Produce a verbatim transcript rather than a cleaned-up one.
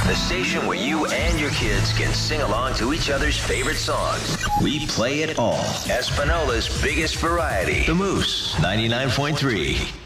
The station where you and your kids can sing along to each other's favorite songs. We play it all. Espanola's biggest variety. The Moose, ninety-nine point three.